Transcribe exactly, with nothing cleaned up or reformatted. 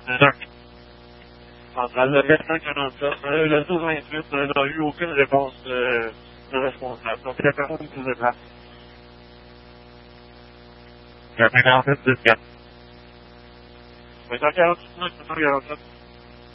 Centrale, le quatre cent quarante-sept, euh, le douze vingt-huit euh, n'a eu aucune réponse euh, de responsable. Donc, la personne qui se déplace. quatre cent quarante-sept, dix-quatre. huit cent quarante-sept, huit cent quarante-sept.